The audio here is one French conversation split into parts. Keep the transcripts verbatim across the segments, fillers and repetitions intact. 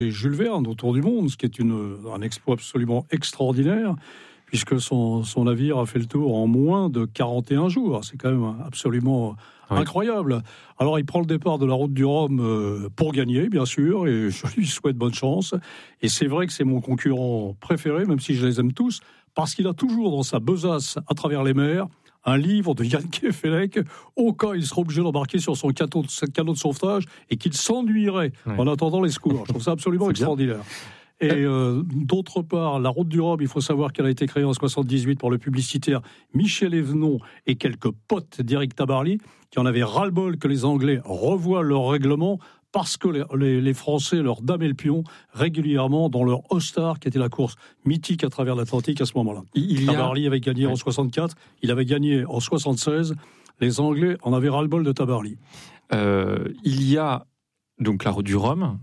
Et Jules Verne autour du monde, ce qui est une, un exploit absolument extraordinaire, puisque son, son navire a fait le tour en moins de quarante et un jours. C'est quand même absolument oui. incroyable. Alors, il prend le départ de la route du Rhum euh, pour gagner, bien sûr, et je lui souhaite bonne chance. Et c'est vrai que c'est mon concurrent préféré, même si je les aime tous, parce qu'il a toujours dans sa besace à travers les mers un livre de Jan Kefelec, au cas où il sera obligé d'embarquer sur son canot de, canot de sauvetage et qu'il s'ennuierait oui. en attendant les secours. Je trouve ça absolument extraordinaire. Bien. Et euh, d'autre part, la route du Rhum, il faut savoir qu'elle a été créée en soixante-dix-huit par le publicitaire Michel Evenon et quelques potes d'Éric Tabarly qui en avaient ras-le-bol que les Anglais revoient leur règlement parce que les, les, les Français leur damaient le pion régulièrement dans leur All-Star, qui était la course mythique à travers l'Atlantique à ce moment-là. Il Tabarly a... avait gagné ouais. en soixante-quatre, il avait gagné en soixante-seize. Les Anglais en avaient ras-le-bol de Tabarly. Euh, il y a donc la route du Rhum,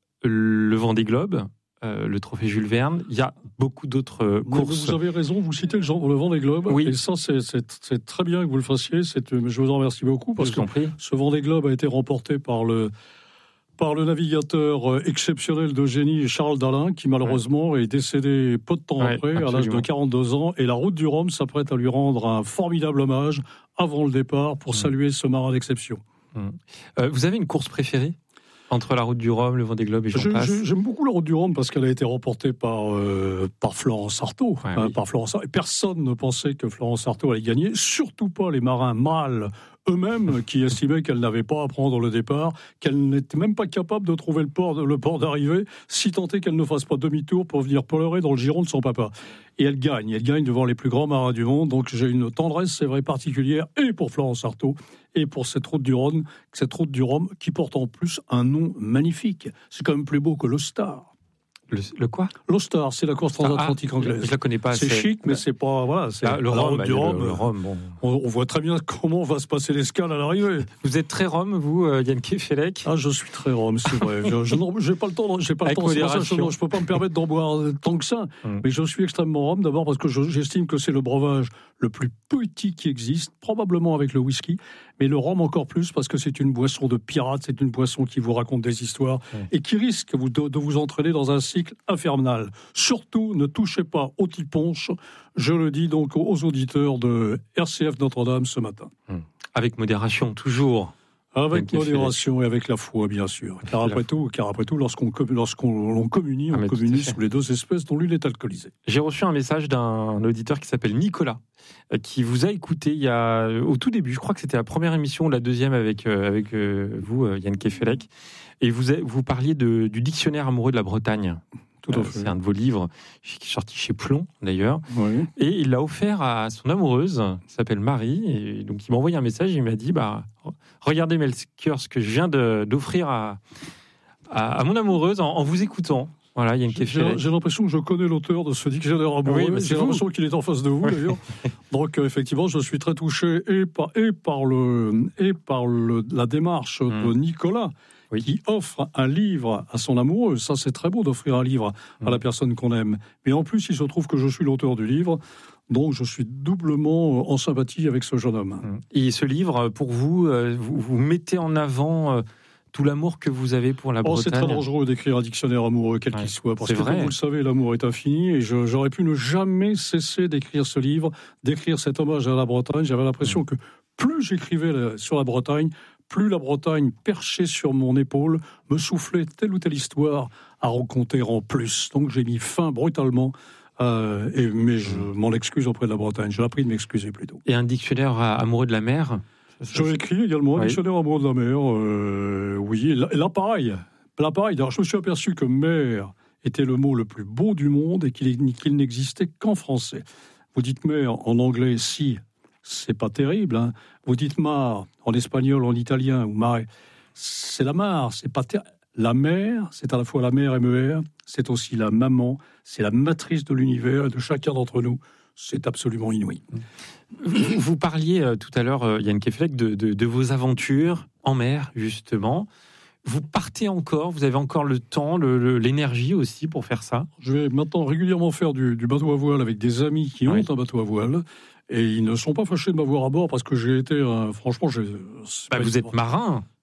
le Vendée Globe, euh, le trophée Jules Verne. Il y a beaucoup d'autres euh, courses. Vous avez raison, vous citez le, genre, le Vendée Globe. Oui. Et ça, c'est, c'est, c'est très bien que vous le fassiez. C'est, je vous en remercie beaucoup parce que ce Vendée Globe a été remporté par le par le navigateur exceptionnel de génie Charles Dalin, qui malheureusement ouais. est décédé peu de temps ouais, après, absolument. à l'âge de quarante-deux ans. Et la route du Rhum s'apprête à lui rendre un formidable hommage avant le départ pour mmh. saluer ce marin d'exception. Mmh. Euh, vous avez une course préférée entre la route du Rhum, le Vendée Globe et j'en je, passe je, J'aime beaucoup la route du Rhum parce qu'elle a été remportée par, euh, par Florence Artaud. Ouais, hein, oui. par Florence Artaud. Et personne ne pensait que Florence Artaud allait gagner, surtout pas les marins mâles eux-mêmes qui estimaient qu'elle n'avait pas à prendre le départ, qu'elle n'était même pas capable de trouver le port, le port d'arrivée, si tant est qu'elle ne fasse pas demi-tour pour venir pleurer dans le giron de son papa. Et elle gagne, elle gagne devant les plus grands marins du monde, donc j'ai une tendresse, c'est vrai, particulière, et pour Florence Artaud, et pour cette route du Rhum, cette route du Rhum qui porte en plus un nom magnifique. C'est quand même plus beau que l'All-Star. Le, le quoi? L'All-Star, c'est la course transatlantique ah, anglaise. Je la connais pas. C'est, c'est chic, mais c'est pas voilà. C'est ah, le Rhum, bah, du Rhum. Le, le Rhum bon. on, on voit très bien comment va se passer l'escale à l'arrivée. Vous êtes très Rhum, vous, euh, Jan Kefelec? Ah, je suis très Rhum, c'est vrai. je, je j'ai pas le temps. J'ai pas le temps. C'est ça, je, je peux pas me permettre d'en boire tant que ça. Hum. Mais je suis extrêmement Rhum. D'abord parce que je, j'estime que c'est le breuvage le plus petit qui existe, probablement avec le whisky. Mais le Rhum encore plus parce que c'est une boisson de pirate, c'est une boisson qui vous raconte des histoires ouais. et qui risque de, de vous entraîner dans un cycle infernal. Surtout, ne touchez pas au tiponche. Je le dis donc aux auditeurs de R C F Notre-Dame ce matin. Hum. Avec modération, toujours. Avec modération et avec la foi, bien sûr. Car après tout, car après tout, lorsqu'on, lorsqu'on on communie, on ah, communie sous les deux espèces dont l'une est alcoolisée. J'ai reçu un message d'un auditeur qui s'appelle Nicolas, qui vous a écouté il y a, au tout début, je crois que c'était la première émission ou la deuxième avec, euh, avec euh, vous, euh, Jan Kefelec, et vous, vous parliez de, du dictionnaire amoureux de la Bretagne. Tout à fait. C'est un de vos livres, qui est sorti chez Plon, d'ailleurs. Oui. Et il l'a offert à son amoureuse, qui s'appelle Marie. Et donc, il m'a envoyé un message, il m'a dit, bah, regardez Melchior, ce que je viens de, d'offrir à, à, à mon amoureuse en, en vous écoutant. Voilà, il y a une j'ai, j'ai l'impression que je connais l'auteur de ce dictionnaire amoureux. Oui, j'ai l'impression qu'il est en face de vous, oui. d'ailleurs. Donc, euh, effectivement, je suis très touché et par, et par, le, et par le, la démarche hum. de Nicolas, oui. qui offre un livre à son amoureux. Ça, c'est très beau d'offrir un livre mmh. à la personne qu'on aime. Mais en plus, il se trouve que je suis l'auteur du livre, donc je suis doublement en sympathie avec ce jeune homme. Mmh. Et ce livre, pour vous, euh, vous, vous mettez en avant euh, tout l'amour que vous avez pour la Bretagne. Oh, c'est très dangereux d'écrire un dictionnaire amoureux, quel ouais. qu'il soit, parce c'est que, vrai. comme vous le savez, l'amour est infini, et je, j'aurais pu ne jamais cesser d'écrire ce livre, d'écrire cet hommage à la Bretagne. J'avais l'impression mmh. que plus j'écrivais la, sur la Bretagne, plus la Bretagne, perchée sur mon épaule, me soufflait telle ou telle histoire à raconter en plus. Donc j'ai mis fin brutalement, euh, et, mais je m'en excuse auprès de la Bretagne. Je l'ai appris de m'excuser plutôt. Et un dictionnaire amoureux de la mer? Je l'ai écrit également, un oui. dictionnaire amoureux de la mer. Euh, oui, là, là pareil. Là pareil. Alors, je me suis aperçu que mer était le mot le plus beau du monde et qu'il, qu'il n'existait qu'en français. Vous dites mer en anglais, si... c'est pas terrible, hein. Vous dites mar en espagnol, en italien, ou mare, c'est la mare, c'est pas ter... La mer, c'est à la fois la mère M E R, c'est aussi la maman, c'est la matrice de l'univers et de chacun d'entre nous. C'est absolument inouï. Vous, vous parliez euh, tout à l'heure, euh, Jan Kefelec, de, de, de vos aventures en mer, justement. Vous partez encore, vous avez encore le temps, le, le, l'énergie aussi pour faire ça? Je vais maintenant régulièrement faire du, du bateau à voile avec des amis qui oui. ont un bateau à voile. Et ils ne sont pas fâchés de m'avoir à bord parce que j'ai été, euh, franchement, j'ai, bah, vous êtes marin.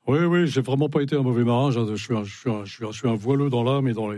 Oui, oui, j'ai vraiment pas été un mauvais marin. Je suis un, je suis un, je suis un, je suis un voileux dans l'âme et dans les